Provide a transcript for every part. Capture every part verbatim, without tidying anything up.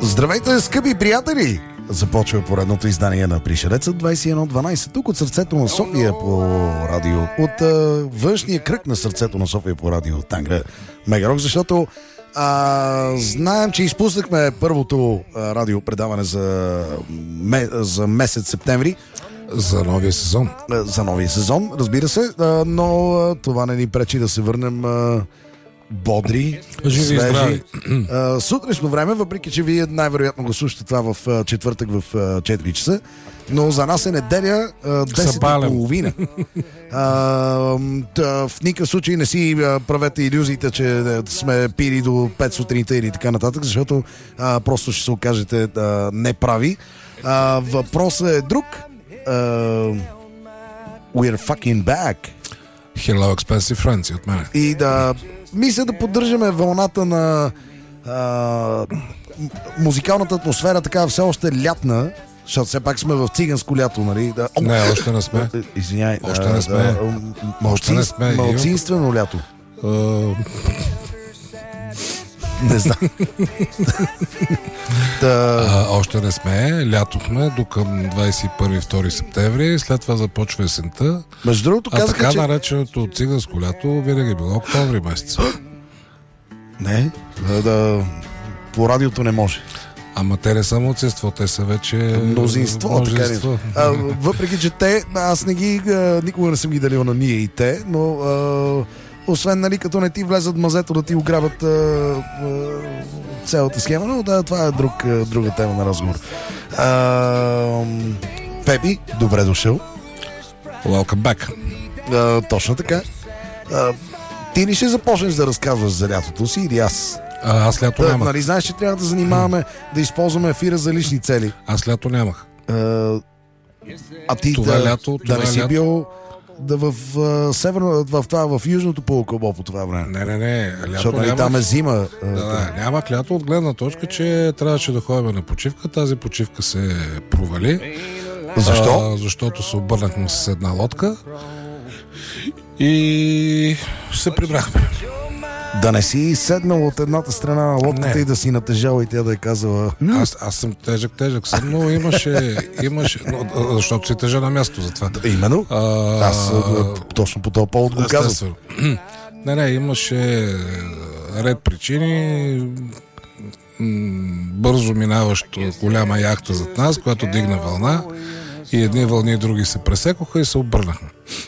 Здравейте, скъпи приятели! Започва поредното издание на Пришелеца двайсет и едно дванайсет. Тук от сърцето на София по радио. От а, външния кръг на сърцето на София по радио Тангра Мегарок, защото а, знаем, че изпуснахме първото а, радиопредаване за, ме, за месец септември. За новия сезон. За новия сезон, разбира се, а, но а, това не ни пречи да се върнем а, бодри, живи и здрави. Сутрешно време, въпреки че вие най-вероятно го слушате това в а, четвъртък в а, четири часа, но за нас е неделя а, десет и половина. А, в никакъв случай не си а, правете илюзиите, че сме пили до пет сутринта или така нататък, защото а, просто ще се окажете а, неправи. А, въпросът е друг. Uh, we're fucking back. Hello, expensive friends от мен. И да мисля да поддържаме вълната на uh, музикалната атмосфера, така все още лятна, защото все пак сме в циганско лято, нали? Да, не, още не сме. Извиняй. Още не сме. Да, още не сме. Малцинствено лято. Uh... Не знам. да... а, още не сме. Лято сме до към двайсет и първи втори септември. След това започва есента. Между другото, а казаха, така че... нареченото циганско лято винаги било октомври месец. Не, да, да, по радиото не може. Ама те не са мълцинство, те са вече мнозинство. мнозинство. Така, а, въпреки, че те, аз не ги, а, никога не съм ги делил на ние и те, но а, освен, нали, като не ти влезат мазето да ти ограбят а, а, цялата схема, но да, това е друг, а, друга тема на разговор. А, Пепи, добре дошъл. Welcome back. А, точно така. А, ти ли ще започнеш да разказваш за лятото си или аз? А, аз лято да, нямах. Нали знаеш, че трябва да занимаваме да използваме ефира за лични цели. Аз лято нямах. А, а ти това да, лято, да това не си лято... бил да в, в, северно, в, това, в южното полукълбо по това време. Не, не, не. Лято защото нали, нямах... там е зима. Да, да, нямах лято от гледна точка, че трябваше да ходим на почивка. Тази почивка се провали. Защо? А, защото се обърнахме с една лодка и се прибрахме. Да не си седнал от едната страна на лодката не. И да си натежал и тя да е казала... Аз, аз съм тежък, тежък съм, но имаше... имаше но, защото си тежа на място за това. Именно. А, аз а, точно по този повод го казвам. Не, не, имаше ред причини. Бързо минаващо голяма яхта зад нас, която дигна вълна и едни вълни и други се пресекоха и се обърнахме.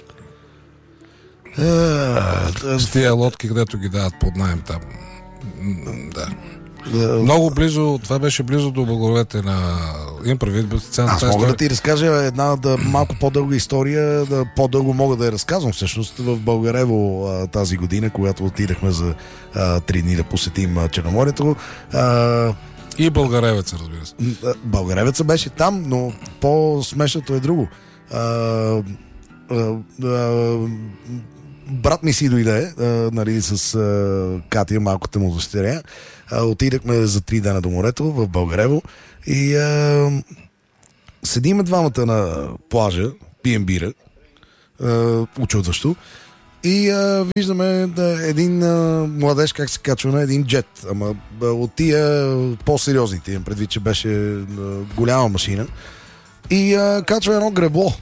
С тия лодки, където ги дават под наем там. Да. Много близо, това беше близо до благоровете на Имправит. Аз мога да ти разкажа една да, малко по-дълга история, да, по-дълго мога да я разказвам всъщност в Българево а, тази година, когато отидахме за а, три дни да посетим а, Черноморието. А, и Българевеца, разбира се. Българевеца беше там, но по-смешното е друго. А, а, а, брат ми си дойде, а, нали, с а, Катя, малката му дъщеря. А, отидахме за три дена до морето в Българево и а, седиме двамата на плажа, пием бира, а, учудващо, и а, виждаме да, един а, младеж как се качва на един джет, ама а, от тия по-сериозните, имам предвид, че беше а, голяма машина, и а, качва едно гребло.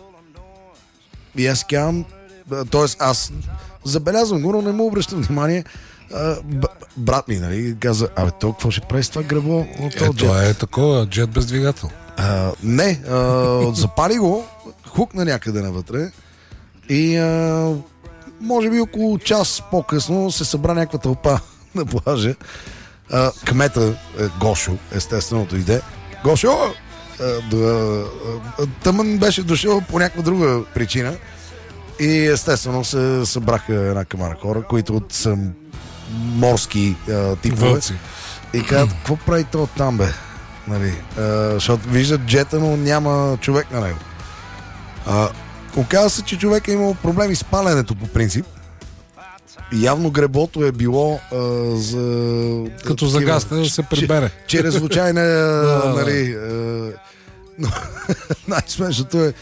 И аз казвам, т.е. аз забелязвам го, но не му обръщам внимание. Uh, б- брат ми, нали, каза, абе, то какво ще прави с това гребло от този е, джет? Това е такова, джет без двигател. Uh, не, uh, запали го, хукна някъде навътре и uh, може би около час по-късно се събра някаква тълпа на плажа. Uh, кмета, е, Гошо, естествено дойде. Гошо! Uh, да, uh, тъмън беше дошъл по някаква друга причина и естествено се събраха една камара хора, които са морски а, типове. Вълци. И казват, какво прави то там, бе? Нали, а, защото виждат джета, но няма човек на него. А, оказва се, че човек е имал проблеми с паленето по принцип. И явно греблото е било а, за... Като загасне да се прибере. Чрез случайна, нали... А, но най-смешното е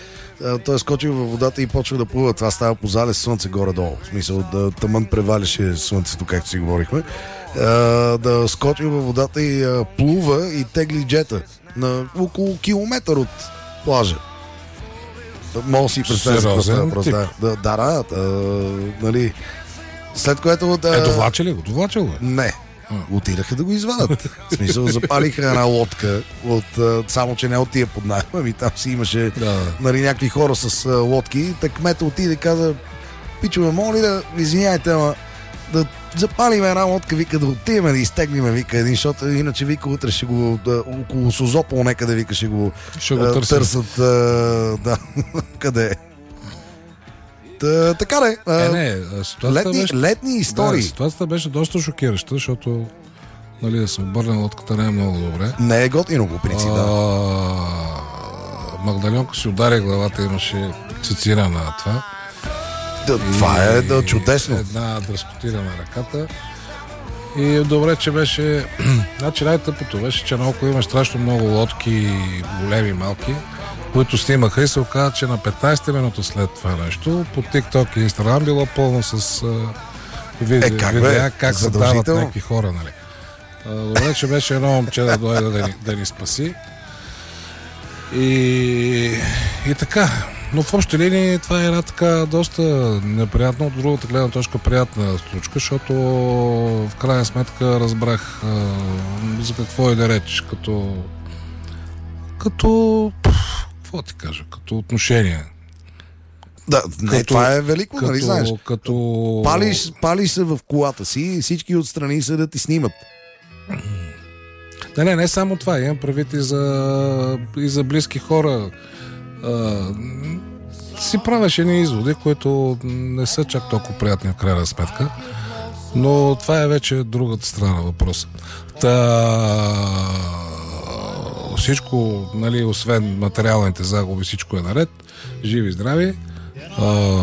той е скочил във водата и почва да плува. Това става по залез слънце горе-долу. В смисъл да тъмън преваляше слънцето, както си говорихме. Да скочил във водата и плува и тегли джета на около километър от плажа. Мога си представя просто въпрос. Да, да, да, да, нали. След което... Да... Е, довлача ли го? Довлача го? Не. Отидаха да го извадат. В смисъл, запалиха една лодка, от, само че не от тия под найма, ами там си имаше да. Нали, някакви хора с лодки. Так кмета отиде и каза: пичове, моля да, извиняйте, ама да запалим една лодка, вика, да отиваме да изтеглиме, вика, един, защото иначе, вика, утре ще го, да, около Созопол некъде, вика, ще го, ще го а, търсят, а, да, къде е. Та, така де. Е, не, летни, беше, летни истории. Да, ситуацията беше доста шокираща, защото, нали, да се обърне лодката не е много добре. Не е готино по принцип, да. Магдалионка си удари главата, имаше цицира на това. Да, това е да, чудесно. Една дръскотира на ръката. И добре, че беше... значи най-тъпото беше, че наоколо има страшно много лодки, големи и малки, които снимаха и се оказа, че на петнайсета минута след това нещо по TikTok и Instagram било пълно с видео, е, как, видеа, как се дават някакви хора, нали. А, добре, че беше едно момче да дойде да ни, да ни спаси. И, и така. Но в общи линии това е една така доста неприятна, от другата гледна точка приятна случка, защото в крайна сметка разбрах а, за какво е да реч, като като какво ти кажа, като отношение. Да, не, като, това е велико, като, нали знаеш? Като... Палиш, палиш се в колата си и всички отстрани се да ти снимат. Не, не, не само това. Имам правит и за, и за близки хора. А, си правиш едни изводи, които не са чак толкова приятни в крайна сметка. Но това е вече другата страна на въпроса. Та... Всичко, нали, освен материалните загуби, всичко е наред. Живи, здрави. А,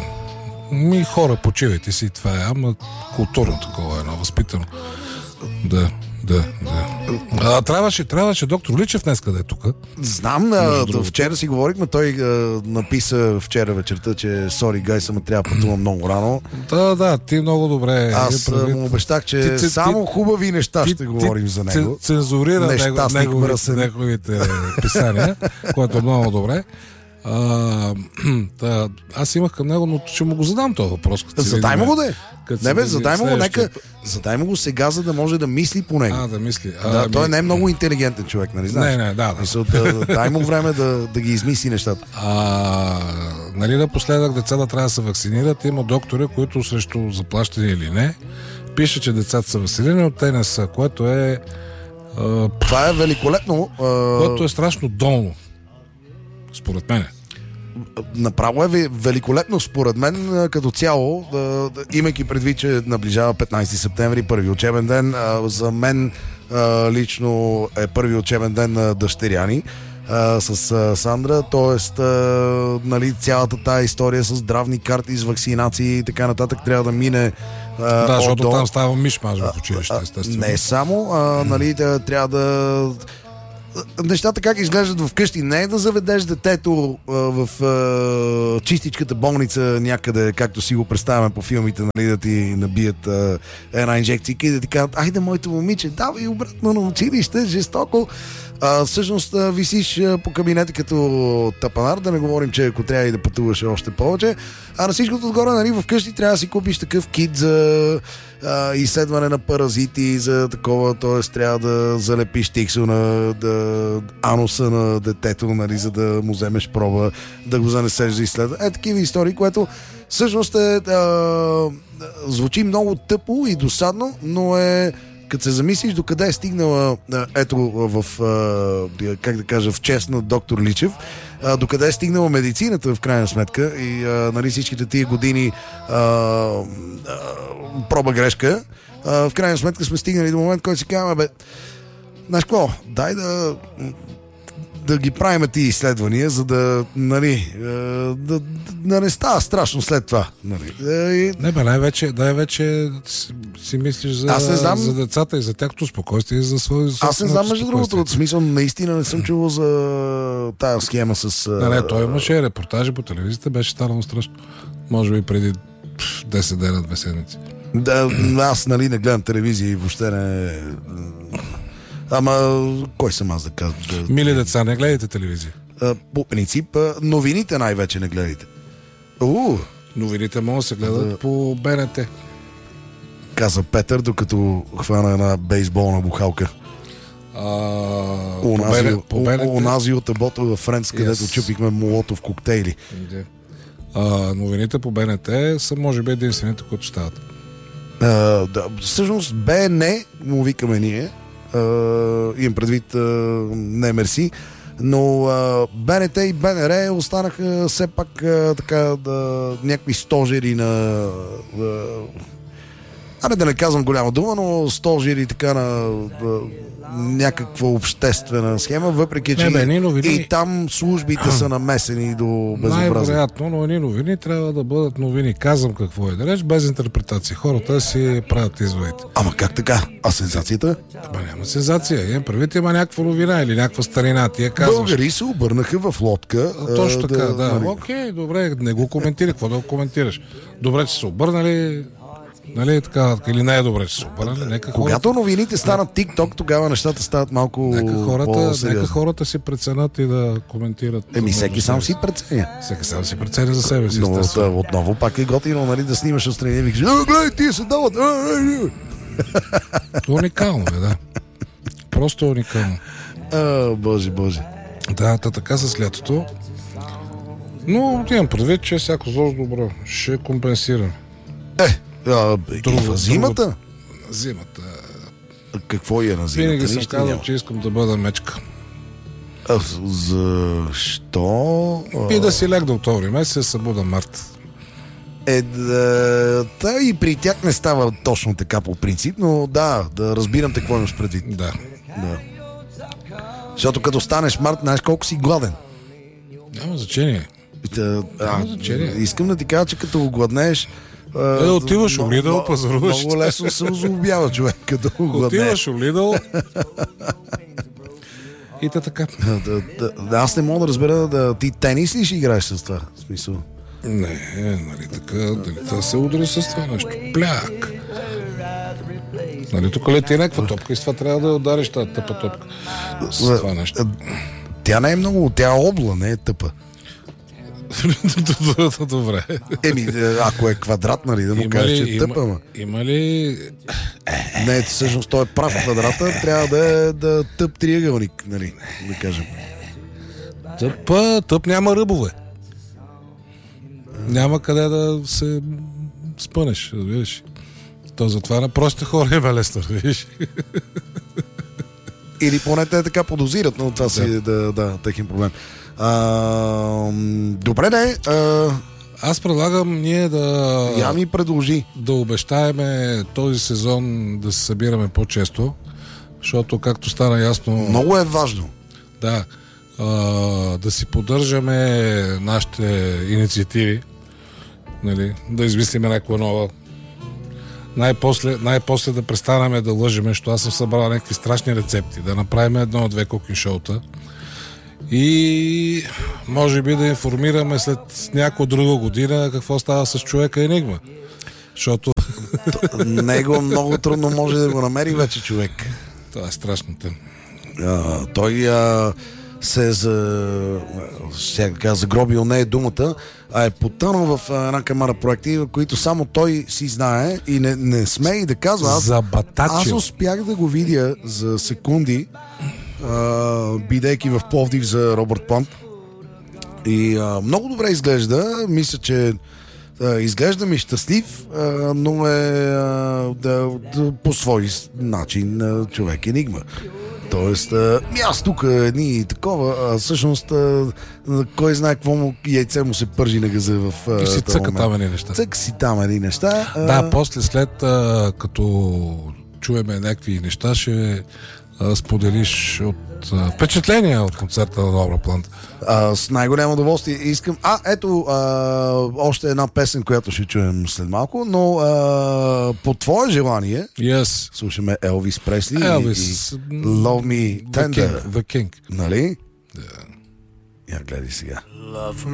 ми хора, почивайте си, това е. Ама културно такова е, едно възпитано. Да. Да, да. А, трябваше, трябваше доктор Личев днес къде е тук. Знам, да, да, вчера си говорихме, той а, написа вчера вечерта, че сори, гайс, ама трябва да пътувам много рано. Да, да, ти много добре. Аз правит... му обещах, че ти, ти, само хубави неща ти, ще ти, говорим за него. Цензурира неговите, неговите писания, което е много добре. А, да, аз имах към него, но ще му го задам този въпрос. Задай му го да е. Не бе, задай му го, нека, задай му го сега, за да може да мисли по него. А, да мисли. А, да, ми... той не е много интелигентен човек, нали знаеш? Не, не, да. да. Мисъл, да дай му време да, да ги измисли нещата. А, нали, напоследък децата трябва да се вакцинират. Има доктори, които срещу заплащане или не, пише, че децата са вакцинирани, но те не са, което е... А, това е великолепно. А... Което е страшно долно. Според мен. Направо е великолепно според мен като цяло, имайки предвид, че наближава петнайсети септември, първи учебен ден. За мен лично е първи учебен ден на дъщеряни с Сандра, т.е. нали, цялата тая история с здравни карти, с вакцинации и така нататък трябва да мине. Да, защото там става миш-маш в училище, естествено. Не само, а, нали, трябва да... Нещата как изглеждат вкъщи. Не е да заведеш детето а, в а, чистичката болница някъде, както си го представяме по филмите, нали, да ти набият а, една инжекция и да ти кажат: айде, моето момиче, давай обратно на училище, жестоко. А, всъщност а, висиш а, по кабинета като тапанар, да не говорим, че ако трябва и да пътуваш още повече. А на всичкото отгоре, нали, вкъщи трябва да си купиш такъв кит за а, изследване на паразити, за такова, т.е. трябва да залепиш тиксо на да, ануса на детето, нали, за да му вземеш проба, да го занесеш за изследване. Е, такива истории, което всъщност е, а, звучи много тъпо и досадно, но е, като се замислиш докъде е стигнала, ето в, как да кажа, в чест на доктор Личев, докъде е стигнала медицината в крайна сметка и нали, всичките тия години а, а, проба грешка, а, в крайна сметка сме стигнали до момент, който си казваме: бе, знаеш какво, дай да да ги правим тия изследвания, за да, нали, да, да, да не става страшно след това. Нали. И... Не бе, най-вече, най-вече си, си мислиш за, знам... за децата и за тяхното спокойствие и за своето спокойствие. Аз не знам, между другото, от смисъл, наистина не съм чувал за тая схема с... Не, не, той имаше репортажи по телевизията, беше станало страшно. Може би преди десет дена, две седмици. Да, аз, нали, не гледам телевизия и въобще не... Ама, кой съм аз да кажа? Да... Мили деца, не гледайте телевизия. А, по принцип, новините най-вече не гледайте. У, новините могат да се гледат да... по БНТ. Каза Петър, докато хвана една бейсболна бухалка. А, унази, по БНТ... унази от ебота във Френц, yes. където чупихме молотов коктейли. Yeah. А, новините по БНТ са, може би, единствените, които стават. А, да, всъщност, БН, му викаме ние, Uh, имам предвид uh, не мерси, но uh, БНТ и БНР останаха все пак uh, така да, някакви стожери на uh, аре да не казвам голяма дума, но стожери така на uh, някаква обществена схема, въпреки че не, бе, новини... и там службите са намесени до безобразие. Най-вероятно, но едни новини трябва да бъдат новини. Казвам какво е да реч, без интерпретация. Хората си правят изводите. Ама как така? А сензацията? Ама няма сензация. Имам предвид, има някаква новина или някаква старина. Ти я казваш. Българи се обърнаха в лодка. А, точно а, така, да. да. да. Окей, добре, не го коментирай. Какво да го коментираш? Добре, че се обърнали. Нали, така, или не е добре, че се обърнали. Нека когато хората... новините станат TikTok, тогава нещата стават малко нека хората, нека хората си преценят и да коментират. Еми, всеки сам си преценя. Всеки сам си преценя за себе си. Но да, отново пак е готино, нали, да снимаш отстрани и викаш: "А, гледай, тия се дават!" Уникално е, да. Просто уникално. А, боже, боже. Да, та така с лятото. Но имам предвид, че всяко зло с добро. Ще компенсирам. Е, а, друго, зимата? Зимата. Какво е на зимата? Винаги съм казал, че искам да бъда мечка. А, защо? И да си лег до октомври месец, се събуда март. Е, да, та и при тях не става точно така по принцип, но да, да разбирам те какво имаш предвид. Да. Да. Защото като станеш март, знаеш колко си гладен. Няма значение. Та, а, Няма значение. Искам да ти кажа, че като гладнеш, Е, отиваш в Лидъл, пазаруваш. Много лесно се озлобява човек, като гладне. Отиваш в Лидъл и те така. Да, да, да, аз не мога да разбера, да, ти тенис ли ще играеш с това? В смисъл? Не, нали така, дали това се удари с това нещо. Пляк. Нали тук лети някаква топка и с това трябва да удариш тази тъпа топка. С това нещо. Тя не е много, тя е обла, не е тъпа. Добре. Еми, ако е квадрат, нали, да му кажеш, че е тъпа, ма. Има ли... Не, всъщност той е прав квадрата, трябва да е да тъп триъгълник, нали, да кажем. Тъпа, тъп няма ръбове. Няма къде да се спънеш, разбираш. То затова на простите хора има лесно, разбираш. Или поне те така подозират, но това си да, да, техен проблем. А, добре, не. А... Аз предлагам ние да... Я ми предложи. Да обещаеме този сезон да се събираме по-често, защото както стана ясно... Много е важно. Да. А, да си поддържаме нашите инициативи, нали, да измислиме някаква нова. Най-после, най-после да престанаме да лъжеме, защото аз съм събрал някакви страшни рецепти, да направим едно-две кукинг шоута и може би да информираме след някоя друга година какво става с човека Енигма. Защото... Него много трудно може да го намери вече човек. Това е страшната. А, той а, се е за, сега, загробил, не е думата, а е потънал в една камара проекти, които само той си знае и не, не сме и да казва. Аз, аз успях да го видя за секунди, а, бидейки в Пловдив за Робърт Плант. И а, много добре изглежда. Мисля, че а, изглежда ми щастлив, а, но е а, да, да, по свой начин а, човек енигма. Тоест, а, аз тук едни такова, а всъщност а, кой знае какво му яйце му се пържи на газа в а, и си цъка там едни неща. Цък си там едни неща. А... Да, после след а, като чуеме някакви неща, ще а, споделиш от а, впечатления от концерта на Добра Планта. А, с най-голямо удоволствие искам... А, ето а, още една песен, която ще чуем след малко, но а, по твое желание yes. слушаме Елвис Пресли Elvis. и Love Me The Tender. King. The King. Нали? Yeah. Я гледай сега.